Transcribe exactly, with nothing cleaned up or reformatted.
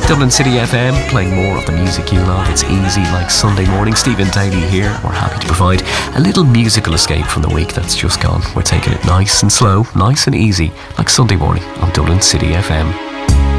Dublin City F M, playing more of the music you love. It's easy like Sunday morning. Stephen Daly here. We're happy to provide a little musical escape from the week that's just gone. We're taking it nice and slow, nice and easy, like Sunday morning on Dublin City F M.